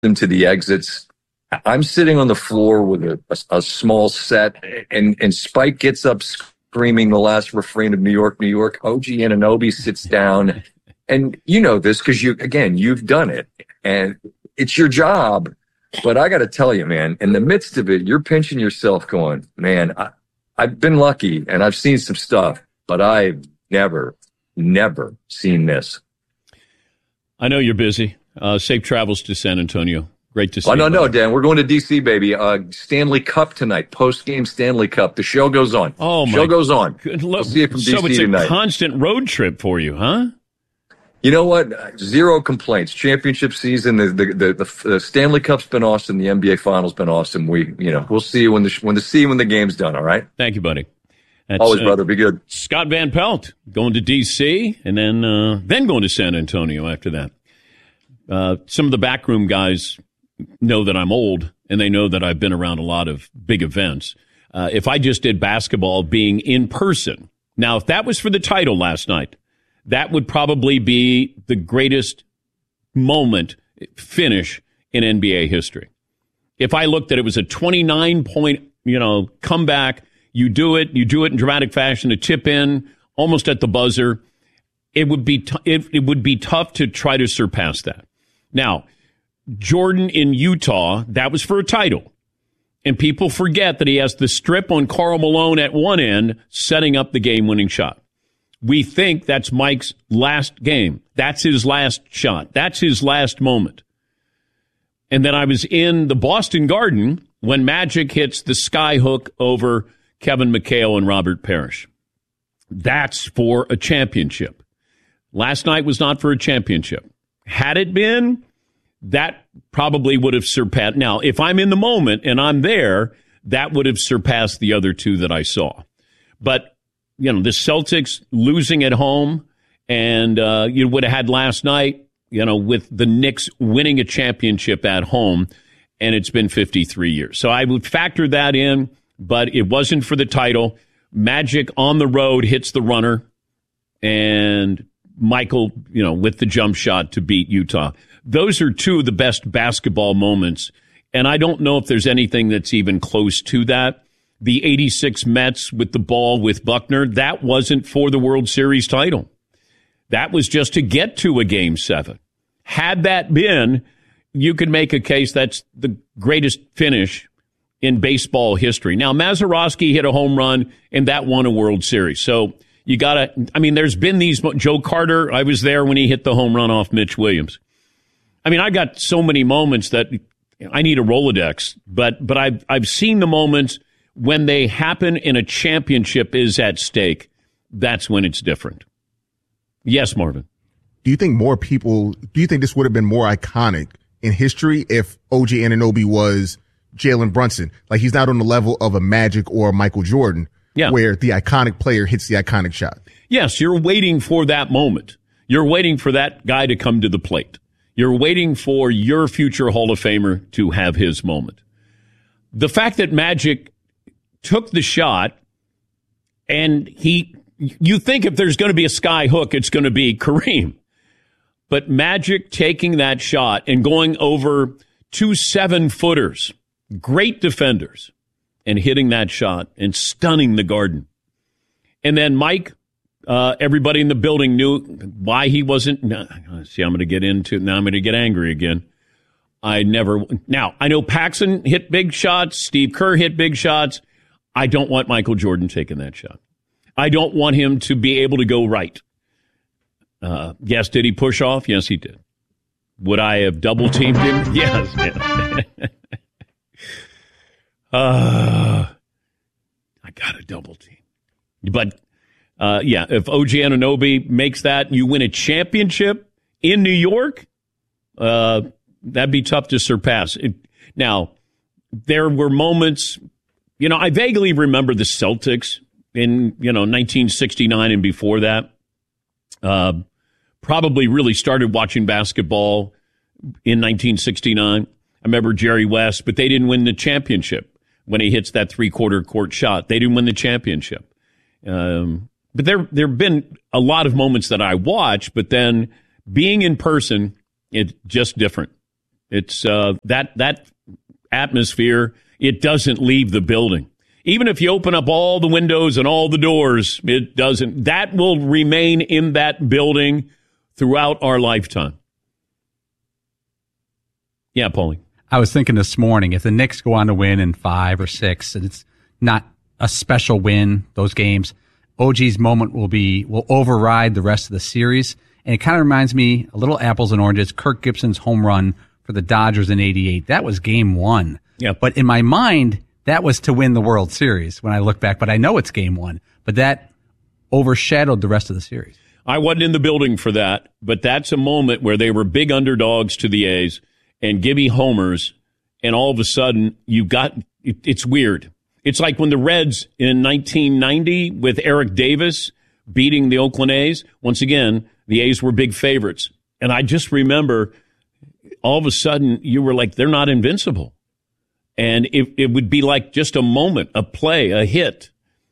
them to the exits. I'm sitting on the floor with a small set, and Spike gets up screaming the last refrain of New York, New York. OG Anunoby sits down, and you know this because you've done it, and it's your job. But I got to tell you, man, in the midst of it, you're pinching yourself going, man, I've been lucky and I've seen some stuff, but I've never seen this. I know you're busy. Safe travels to San Antonio. Great to see you. No, Dan. We're going to D.C., baby. Stanley Cup tonight. Post-game Stanley Cup. The show goes on. Oh, my. Show goes on. We'll see you from D.C. tonight. So it's a constant road trip for you, huh? You know what? Zero complaints. Championship season. The Stanley Cup's been awesome. The NBA Finals been awesome. We'll see you when the game's done. All right. Thank you, buddy. That's, always, brother. Be good. Scott Van Pelt going to D.C. and then going to San Antonio after that. Some of the backroom guys know that I'm old, and they know that I've been around a lot of big events. If I just did basketball being in person, now if that was for the title last night, that would probably be the greatest finish in NBA history. If I looked at it was a 29-point, comeback, you do it in dramatic fashion, a tip in, almost at the buzzer, it would be tough to try to surpass that. Now, Jordan in Utah, that was for a title. And people forget that he has the strip on Karl Malone at one end, setting up the game-winning shot. We think that's Mike's last game. That's his last shot. That's his last moment. And then I was in the Boston Garden when Magic hits the sky hook over Kevin McHale and Robert Parrish. That's for a championship. Last night was not for a championship. Had it been, that probably would have surpassed. Now, if I'm in the moment and I'm there, that would have surpassed the other two that I saw. But, the Celtics losing at home and you would have had last night, with the Knicks winning a championship at home, and it's been 53 years. So I would factor that in, but it wasn't for the title. Magic on the road hits the runner, and Michael, with the jump shot to beat Utah. Those are two of the best basketball moments, and I don't know if there's anything that's even close to that. The 86 Mets with the ball with Buckner, that wasn't for the World Series title. That was just to get to a Game 7. Had that been, you could make a case that's the greatest finish in baseball history. Now, Mazeroski hit a home run, and that won a World Series. So you got to, there's been these, Joe Carter, I was there when he hit the home run off Mitch Williams. I got so many moments that I need a Rolodex, but I've seen the moments when they happen and a championship is at stake. That's when it's different. Yes, Marvin. Do you think this would have been more iconic in history if OG Anunoby was Jalen Brunson? Like, he's not on the level of a Magic or a Michael Jordan, where the iconic player hits the iconic shot. Yes, you're waiting for that moment. You're waiting for that guy to come to the plate. You're waiting for your future Hall of Famer to have his moment. The fact that Magic took the shot, and you think if there's going to be a sky hook, it's going to be Kareem. But Magic taking that shot and going over 2 7-footers, great defenders, and hitting that shot and stunning the Garden. And then Mike, everybody in the building knew why he wasn't. See, I'm going to get angry again. I know Paxson hit big shots. Steve Kerr hit big shots. I don't want Michael Jordan taking that shot. I don't want him to be able to go right. Yes, did he push off? Yes, he did. Would I have double teamed him? Yes. I got a double team. But, if OG Anunoby makes that, you win a championship in New York, that'd be tough to surpass. Now, there were moments, I vaguely remember the Celtics in, 1969 and before that. Probably really started watching basketball in 1969. I remember Jerry West, but they didn't win the championship when he hits that 3/4 court shot. They didn't win the championship. But there have been a lot of moments that I watch, but then being in person, it's just different. It's that atmosphere. It doesn't leave the building. Even if you open up all the windows and all the doors, it doesn't. That will remain in that building throughout our lifetime. Yeah, Paulie. I was thinking this morning, if the Knicks go on to win in 5 or 6, and it's not a special win, those games, OG's moment will override the rest of the series. And it kind of reminds me a little apples and oranges, Kirk Gibson's home run for the Dodgers in '88. That was game 1. Yeah. But in my mind, that was to win the World Series when I look back. But I know it's game 1. But that overshadowed the rest of the series. I wasn't in the building for that, but that's a moment where they were big underdogs to the A's and Gibby homers, and all of a sudden it's weird. It's like when the Reds in 1990 with Eric Davis beating the Oakland A's. Once again, the A's were big favorites. And I just remember all of a sudden you were like, they're not invincible. And it would be like just a moment, a play, a hit.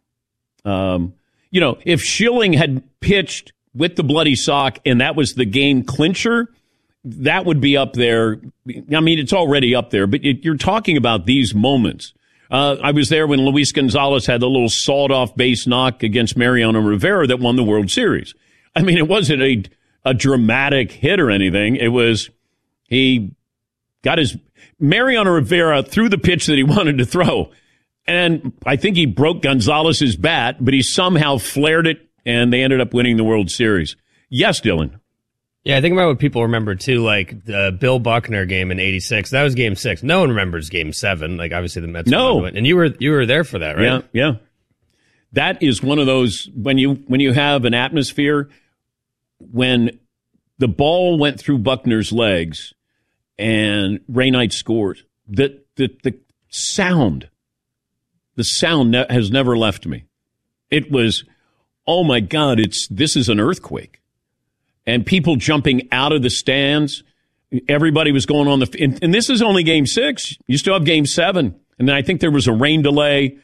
If Schilling had pitched with the bloody sock and that was the game clincher, that would be up there. I mean, it's already up there, but you're talking about these moments. I was there when Luis Gonzalez had the little sawed-off base knock against Mariano Rivera that won the World Series. I mean, it wasn't a dramatic hit or anything. It was he got Mariano Rivera threw the pitch that he wanted to throw. And I think he broke Gonzalez's bat, but he somehow flared it, and they ended up winning the World Series. Yes, Dylan. Yeah, I think about what people remember, too, like the Bill Buckner game in '86. That was Game 6. No one remembers Game 7. Like, obviously, the Mets. No. And you were there for that, right? Yeah. That is one of those, when you have an atmosphere, when the ball went through Buckner's legs and Ray Knight scored, the sound has never left me. It was, oh, my God, this is an earthquake. And people jumping out of the stands. Everybody was going on and this is only Game 6. You still have Game 7. And then I think there was a rain delay.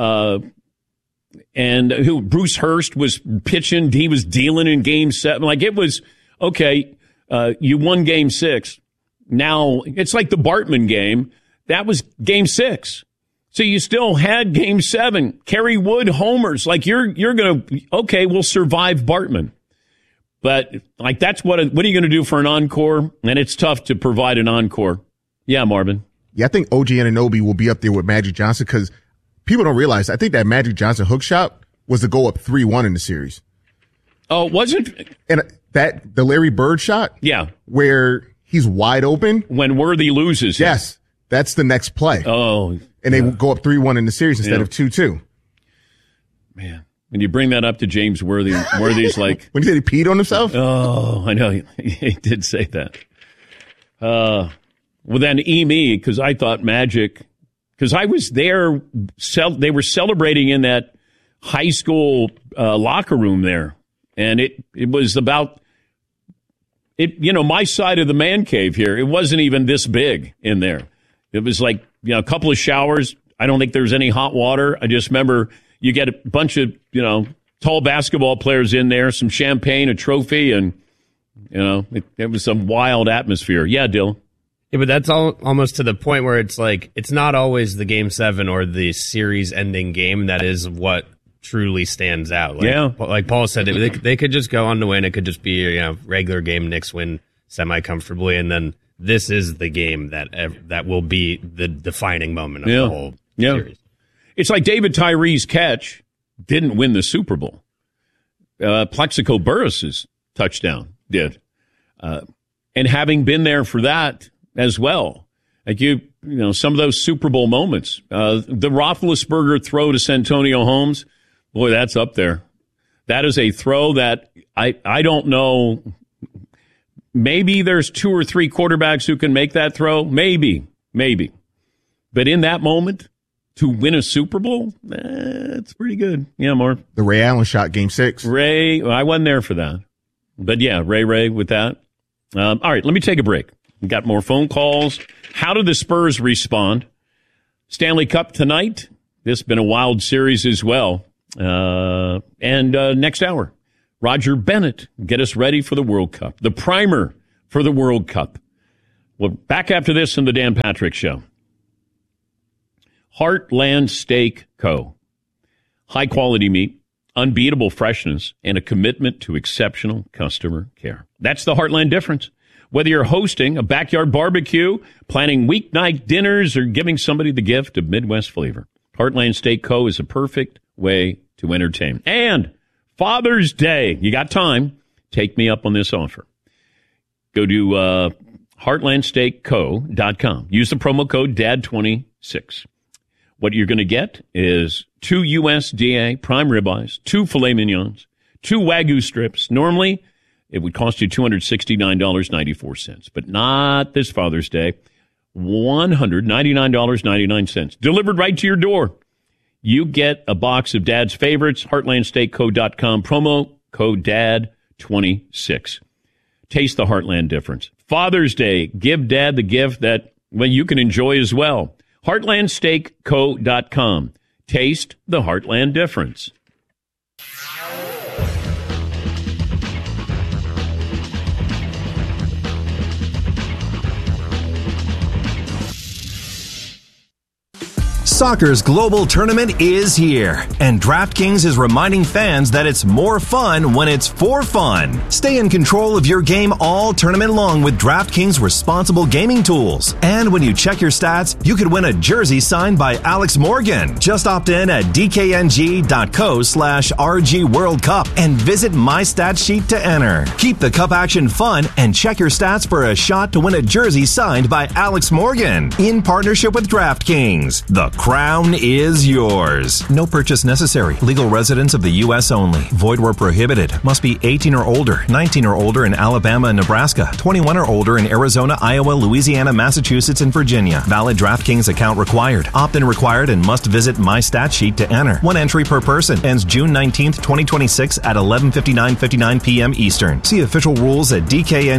And Bruce Hurst was pitching. He was dealing in Game 7. Like, it was, okay, you won Game 6. Now, it's like the Bartman game. That was Game 6. So you still had Game 7. Kerry Wood homers. Like, you're going to, okay, we'll survive Bartman. But, like, that's what are you going to do for an encore? And it's tough to provide an encore. Yeah, Marvin. Yeah, I think OG Anunoby will be up there with Magic Johnson because people don't realize, I think that Magic Johnson hook shot was to go up 3-1 in the series. Oh, wasn't? And the Larry Bird shot? Yeah. Where he's wide open. When Worthy loses. Yes. That's the next play. Oh. And they go up 3-1 in the series instead of 2-2. Man. When you bring that up to James Worthy, Worthy's like... When he said he peed on himself? Oh, I know. He did say that. Well, then me, because I thought Magic... Because I was there, they were celebrating in that high school locker room there. And it was about... my side of the man cave here, it wasn't even this big in there. It was like, a couple of showers. I don't think there was any hot water. I just remember... You get a bunch of, tall basketball players in there, some champagne, a trophy, and, it was some wild atmosphere. Yeah, Dylan. Yeah, but that's almost to the point where it's like, it's not always the Game 7 or the series-ending game that is what truly stands out. Like Paul said, they could just go on to win. It could just be a regular game, Knicks win semi-comfortably, and then this is the game that will be the defining moment of the whole series. It's like David Tyree's catch didn't win the Super Bowl. Plexico Burress's touchdown did. And having been there for that as well, like some of those Super Bowl moments, the Roethlisberger throw to Santonio Holmes, boy, that's up there. That is a throw that I don't know. Maybe there's 2 or 3 quarterbacks who can make that throw. Maybe. But in that moment, to win a Super Bowl, it's pretty good. Yeah, Marv. The Ray Allen shot, Game 6. I wasn't there for that. But yeah, Ray with that. All right, let me take a break. We got more phone calls. How did the Spurs respond? Stanley Cup tonight. This has been a wild series as well. And next hour, Roger Bennett, get us ready for the World Cup. The primer for the World Cup. Well, back after this in the Dan Patrick Show. Heartland Steak Co. High quality meat, unbeatable freshness, and a commitment to exceptional customer care. That's the Heartland difference. Whether you're hosting a backyard barbecue, planning weeknight dinners, or giving somebody the gift of Midwest flavor, Heartland Steak Co. is a perfect way to entertain. And Father's Day, you got time, take me up on this offer. Go to heartlandsteakco.com. Use the promo code DAD26. What you're going to get is 2 USDA prime ribeyes, 2 filet mignons, 2 Wagyu strips. Normally, it would cost you $269.94, but not this Father's Day. $199.99. Delivered right to your door. You get a box of Dad's favorites, heartlandsteakco.com, promo code DAD26. Taste the Heartland difference. Father's Day, give Dad the gift that, well, you can enjoy as well. heartlandsteakco.com. Taste the Heartland difference. Soccer's global tournament is here, and DraftKings is reminding fans that it's more fun when it's for fun. Stay in control of your game all tournament long with DraftKings responsible gaming tools. And when you check your stats, you could win a jersey signed by Alex Morgan. Just opt in at dkng.co/RG World Cup and visit My Stat Sheet to enter. Keep the cup action fun and check your stats for a shot to win a jersey signed by Alex Morgan in partnership with DraftKings. The crown is yours. No purchase necessary. Legal residents of the U.S. only. Void where prohibited. Must be 18 or older, 19 or older in Alabama and Nebraska, 21 or older in Arizona, Iowa, Louisiana, Massachusetts, and Virginia. Valid DraftKings account required. Opt-in required and must visit My Stat Sheet to enter. One entry per person. Ends June 19th, 2026 at 11:59 p.m. Eastern. See official rules at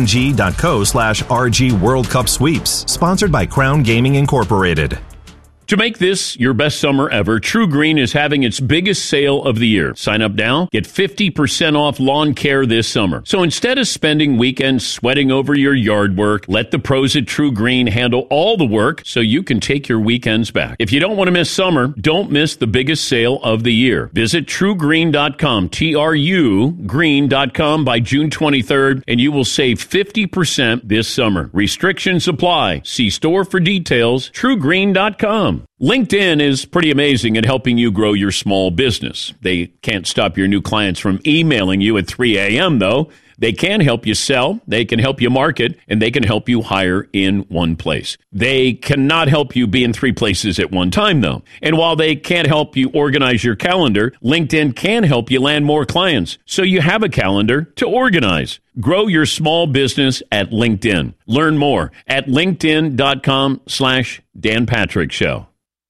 dkng.co/RG World Cup Sweeps. Sponsored by Crown Gaming Incorporated. To make this your best summer ever, True Green is having its biggest sale of the year. Sign up now, get 50% off lawn care this summer. So instead of spending weekends sweating over your yard work, let the pros at True Green handle all the work so you can take your weekends back. If you don't want to miss summer, don't miss the biggest sale of the year. Visit truegreen.com, TRUgreen.com by June 23rd, and you will save 50% this summer. Restrictions apply. See store for details, truegreen.com. LinkedIn is pretty amazing at helping you grow your small business. They can't stop your new clients from emailing you at 3 a.m., though. They can help you sell, they can help you market, and they can help you hire in one place. They cannot help you be in 3 places at one time, though. And while they can't help you organize your calendar, LinkedIn can help you land more clients, so you have a calendar to organize. Grow your small business at LinkedIn. Learn more at linkedin.com/Dan Patrick Show.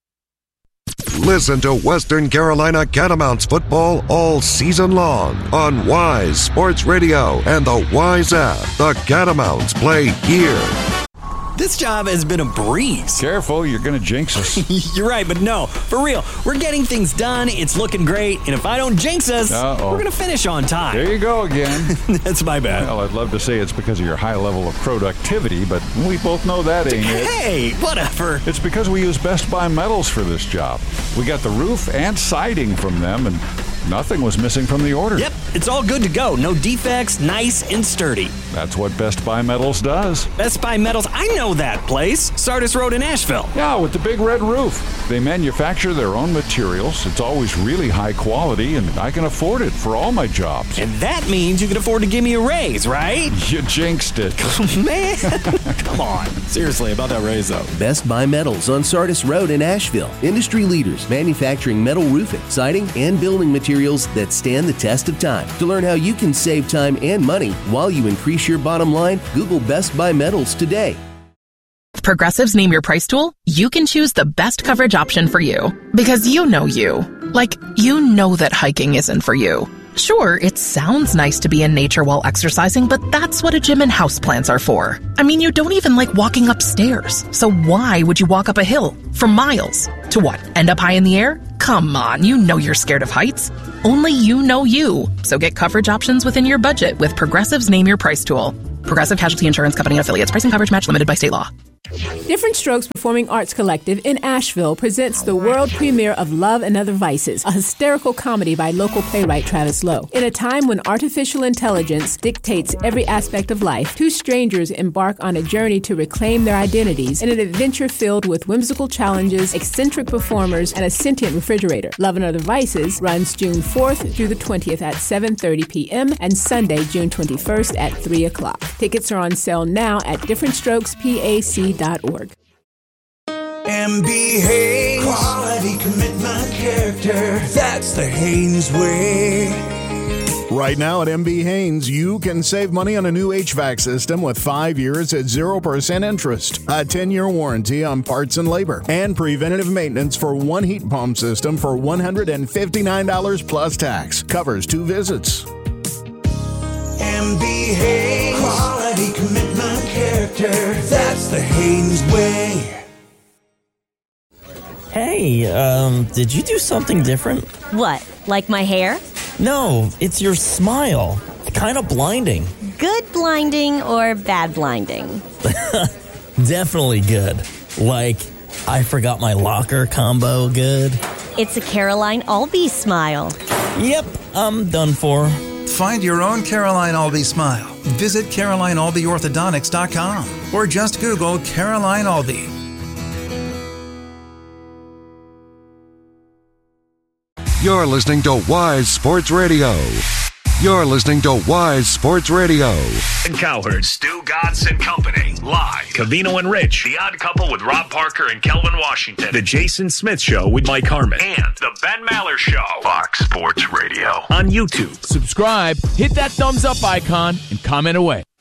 Listen to Western Carolina Catamounts football all season long on Wise Sports Radio and the Wise app. The Catamounts play here. This job has been a breeze. Careful, you're going to jinx us. You're right, but no, for real. We're getting things done. It's looking great. And if I don't jinx us, we're going to finish on time. There you go again. That's my bad. Well, I'd love to say it's because of your high level of productivity, but we both know that ain't it. Hey, whatever. It's because we use Best Buy Metals for this job. We got the roof and siding from them, and nothing was missing from the order. Yep, it's all good to go. No defects, nice and sturdy. That's what Best Buy Metals does. Best Buy Metals, I know that place. Sardis Road in Asheville. Yeah, with the big red roof. They manufacture their own materials. It's always really high quality, and I can afford it for all my jobs. And that means you can afford to give me a raise, right? You jinxed it. Man, come on. Seriously, about that raise, though. Best Buy Metals on Sardis Road in Asheville. Industry leaders manufacturing metal roofing, siding, and building materials that stand the test of time. To learn how you can save time and money while you increase your bottom line, Google Best Buy Metals today. Progressive's Name Your Price tool, you can choose the best coverage option for you. Because you know you. Like, you know that hiking isn't for you. Sure, it sounds nice to be in nature while exercising, but that's what a gym and houseplants are for. I mean, you don't even like walking upstairs. So why would you walk up a hill for miles? To what, end up high in the air? Come on, you know you're scared of heights. Only you know you. So get coverage options within your budget with Progressive's Name Your Price tool. Progressive Casualty Insurance Company and affiliates. Price and coverage match limited by state law. Different Strokes Performing Arts Collective in Asheville presents the world premiere of Love and Other Vices, a hysterical comedy by local playwright Travis Lowe. In a time when artificial intelligence dictates every aspect of life, two strangers embark on a journey to reclaim their identities in an adventure filled with whimsical challenges, eccentric performers, and a sentient refrigerator. Love and Other Vices runs June 4th through the 20th at 7:30 p.m. and Sunday, June 21st at 3 o'clock. Tickets are on sale now at differentstrokespac.org. MB Haynes, quality, commitment, character. That's the Haynes way. Right now at MB Haynes, you can save money on a new HVAC system with 5 years at 0% interest, a 10-year warranty on parts and labor, and preventative maintenance for one heat pump system for $159 plus tax. Covers 2 visits. MB Haynes, quality, commitment, character. That's the Haynes way. Hey, did you do something different? What, like my hair? No, it's your smile. Kind of blinding. Good blinding or bad blinding? Definitely good. Like, I forgot my locker combo good. It's a Caroline Albee smile. Yep, I'm done for. Find your own Caroline Albee smile. Visit CarolineAlbeeOrthodontics.com or just Google Caroline Albee. You're listening to Wise Sports Radio. You're listening to Wise Sports Radio. And Cowherd, Stu Gatz and Company. Live. Covino and Rich. The Odd Couple with Rob Parker and Kelvin Washington. The Jason Smith Show with Mike Harmon. And The Ben Maller Show. Fox Sports Radio. On YouTube. Subscribe, hit that thumbs up icon, and comment away.